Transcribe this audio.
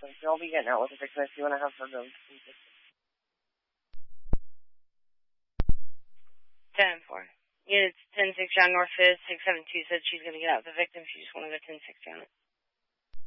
I'll be getting out with the victim if you want to have her go. 10-4. Units 10-6 John North 5th, 672 said she's going to get out with the victim. She just want to go 10-6 John.